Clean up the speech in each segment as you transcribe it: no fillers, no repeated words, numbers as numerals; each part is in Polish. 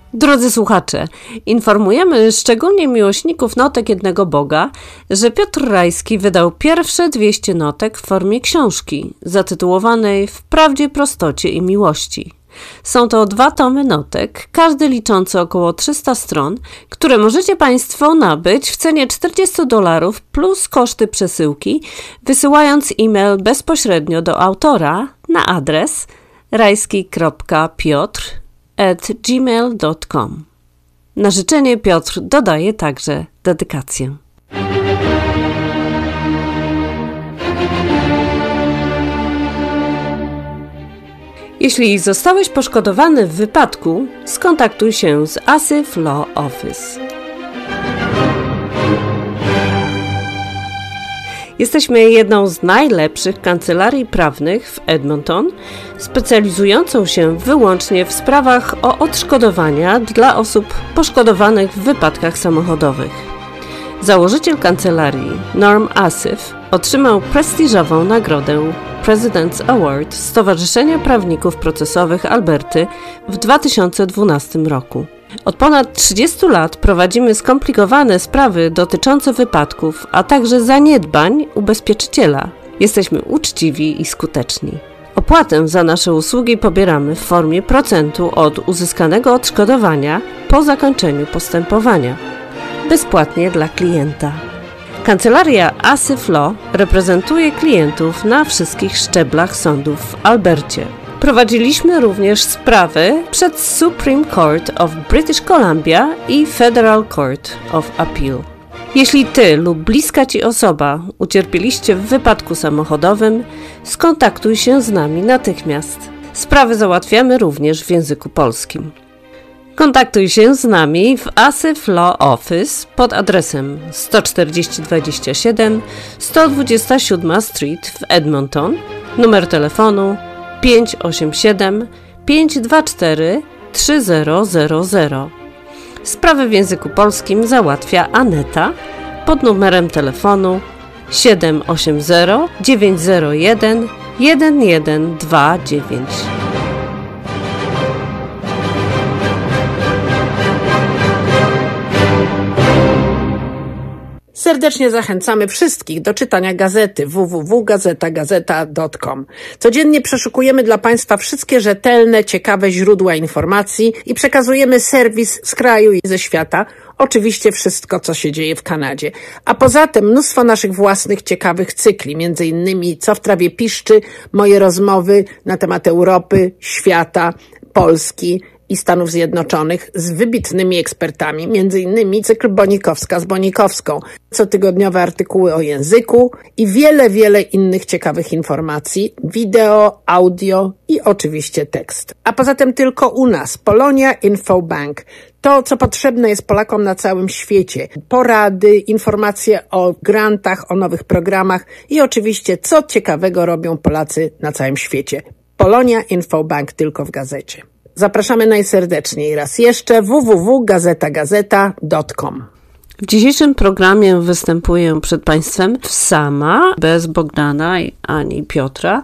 Drodzy słuchacze, informujemy szczególnie miłośników notek jednego Boga, że Piotr Rajski wydał pierwsze 200 notek w formie książki, zatytułowanej Wprawdzie, prostocie i miłości. Są to 2 tomy notek, każdy liczący około 300 stron, które możecie Państwo nabyć w cenie $40 plus koszty przesyłki, wysyłając e-mail bezpośrednio do autora na adres rajski.piotr@gmail.com. Na życzenie Piotr dodaje także dedykację. Jeśli zostałeś poszkodowany w wypadku, skontaktuj się z Asif Law Office. Jesteśmy jedną z najlepszych kancelarii prawnych w Edmonton, specjalizującą się wyłącznie w sprawach o odszkodowania dla osób poszkodowanych w wypadkach samochodowych. Założyciel kancelarii, Norm Asif, otrzymał prestiżową nagrodę President's Award Stowarzyszenia Prawników Procesowych Alberty w 2012 roku. Od ponad 30 lat prowadzimy skomplikowane sprawy dotyczące wypadków, a także zaniedbań ubezpieczyciela. Jesteśmy uczciwi i skuteczni. Opłatę za nasze usługi pobieramy w formie procentu od uzyskanego odszkodowania po zakończeniu postępowania. Bezpłatnie dla klienta. Kancelaria Asif Law reprezentuje klientów na wszystkich szczeblach sądów w Albercie. Prowadziliśmy również sprawy przed Supreme Court of British Columbia i Federal Court of Appeal. Jeśli Ty lub bliska Ci osoba ucierpieliście w wypadku samochodowym, skontaktuj się z nami natychmiast. Sprawy załatwiamy również w języku polskim. Kontaktuj się z nami w Asif Law Office pod adresem 14027 127 Street w Edmonton, numer telefonu 587 524 3000. Sprawy w języku polskim załatwia Aneta pod numerem telefonu 780 901 1129. Serdecznie zachęcamy wszystkich do czytania gazety www.gazetagazeta.com. Codziennie przeszukujemy dla Państwa wszystkie rzetelne, ciekawe źródła informacji i przekazujemy serwis z kraju i ze świata. Oczywiście wszystko, co się dzieje w Kanadzie. A poza tym mnóstwo naszych własnych ciekawych cykli, między innymi Co w trawie piszczy, moje rozmowy na temat Europy, świata, Polski i Stanów Zjednoczonych z wybitnymi ekspertami, między innymi cykl Bonikowska z Bonikowską, cotygodniowe artykuły o języku i wiele innych ciekawych informacji, wideo, audio i oczywiście tekst. A poza tym tylko u nas, Polonia Infobank. To, co potrzebne jest Polakom na całym świecie. Porady, informacje o grantach, o nowych programach i oczywiście, co ciekawego robią Polacy na całym świecie. Polonia Infobank tylko w gazecie. Zapraszamy najserdeczniej raz jeszcze www.gazetagazeta.com. W dzisiejszym programie występuję przed Państwem sama, bez Bogdana ani Piotra,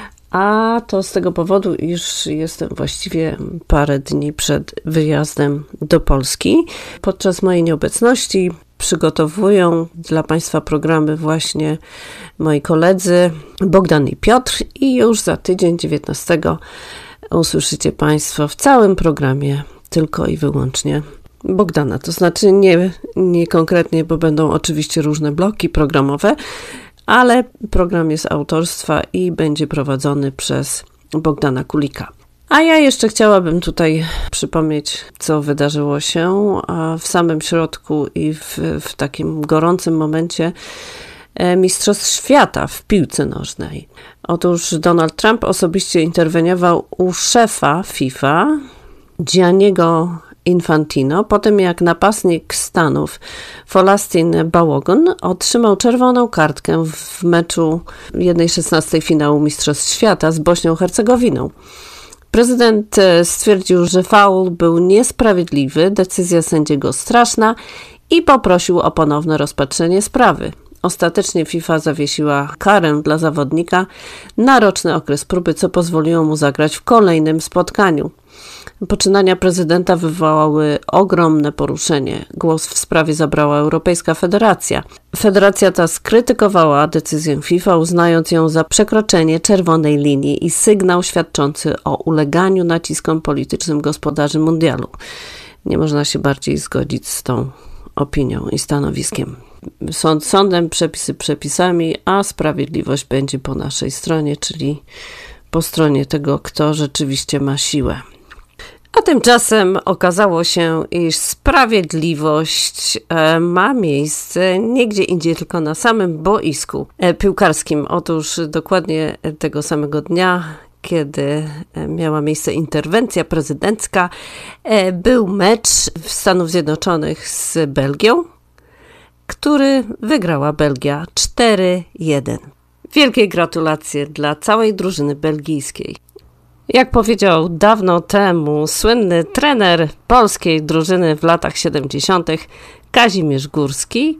a to z tego powodu, iż jestem właściwie parę dni przed wyjazdem do Polski. Podczas mojej nieobecności przygotowują dla Państwa programy właśnie moi koledzy Bogdan i Piotr i już za tydzień, 19, usłyszycie Państwo w całym programie tylko i wyłącznie Bogdana. To znaczy nie konkretnie, bo będą oczywiście różne bloki programowe, ale program jest autorstwa i będzie prowadzony przez Bogdana Kulika. A ja jeszcze chciałabym tutaj przypomnieć, co wydarzyło się w samym środku i w takim gorącym momencie Mistrzostw Świata w piłce nożnej. Otóż Donald Trump osobiście interweniował u szefa FIFA, Gianniego Infantino, po tym jak napastnik Stanów Folastin Balogun otrzymał czerwoną kartkę w meczu 1/16 finału Mistrzostw Świata z Bośnią-Hercegowiną. Prezydent stwierdził, że faul był niesprawiedliwy, decyzja sędziego straszna i poprosił o ponowne rozpatrzenie sprawy. Ostatecznie FIFA zawiesiła karę dla zawodnika na roczny okres próby, co pozwoliło mu zagrać w kolejnym spotkaniu. Poczynania prezydenta wywołały ogromne poruszenie. Głos w sprawie zabrała Europejska Federacja. Federacja ta skrytykowała decyzję FIFA, uznając ją za przekroczenie czerwonej linii i sygnał świadczący o uleganiu naciskom politycznym gospodarzy mundialu. Nie można się bardziej zgodzić z tą opinią i stanowiskiem. Sąd sądem, przepisy przepisami, a sprawiedliwość będzie po naszej stronie, czyli po stronie tego, kto rzeczywiście ma siłę. A tymczasem okazało się, iż sprawiedliwość ma miejsce nie gdzie indziej, tylko na samym boisku piłkarskim. Otóż dokładnie tego samego dnia, kiedy miała miejsce interwencja prezydencka, był mecz Stanów Zjednoczonych z Belgią, który wygrała Belgia 4-1. Wielkie gratulacje dla całej drużyny belgijskiej. Jak powiedział dawno temu słynny trener polskiej drużyny w latach 70. Kazimierz Górski,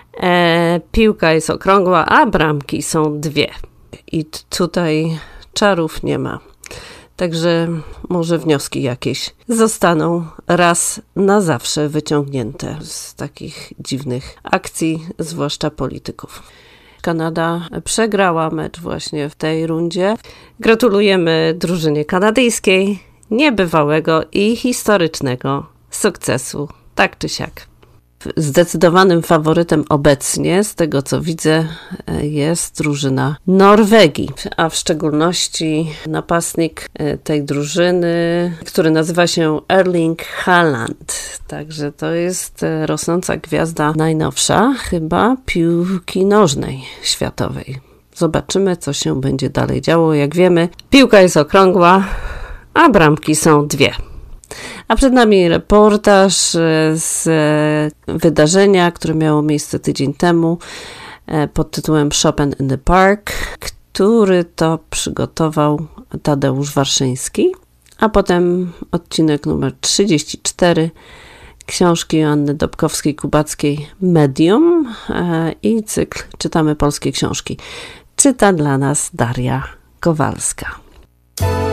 piłka jest okrągła, a bramki są dwie. I tutaj czarów nie ma. Także może wnioski jakieś zostaną raz na zawsze wyciągnięte z takich dziwnych akcji, zwłaszcza polityków. Kanada przegrała mecz właśnie w tej rundzie. Gratulujemy drużynie kanadyjskiej niebywałego i historycznego sukcesu, tak czy siak. Zdecydowanym faworytem obecnie, z tego co widzę, jest drużyna Norwegii, a w szczególności napastnik tej drużyny, który nazywa się Erling Haaland. Także to jest rosnąca gwiazda najnowsza chyba piłki nożnej światowej. Zobaczymy, co się będzie dalej działo. Jak wiemy, piłka jest okrągła, a bramki są dwie. A przed nami reportaż z wydarzenia, które miało miejsce tydzień temu pod tytułem Chopin in the Park, który to przygotował Tadeusz Warszyński, a potem odcinek numer 34 książki Joanny Dobkowskiej-Kubackiej Medium i cykl Czytamy polskie książki. Czyta dla nas Daria Kowalska.